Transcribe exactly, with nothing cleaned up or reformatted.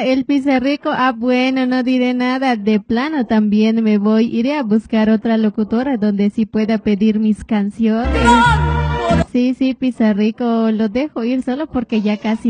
El Pizarrico, ah, bueno, no diré nada. De plano también me voy. Iré a buscar otra locutora donde sí pueda pedir mis canciones. Sí, sí, Pizarrico, lo dejo ir solo porque ya casi